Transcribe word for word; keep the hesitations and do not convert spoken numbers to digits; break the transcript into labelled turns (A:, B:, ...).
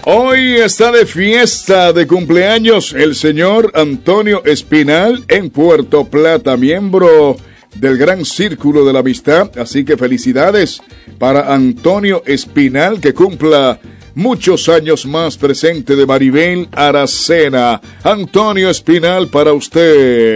A: Hoy está de fiesta de cumpleaños el señor Antonio Espinal en Puerto Plata, miembro del Gran Círculo de la Amistad. Así que felicidades para Antonio Espinal, que cumpla muchos años más, presente de Maribel Aracena. Antonio Espinal, para usted.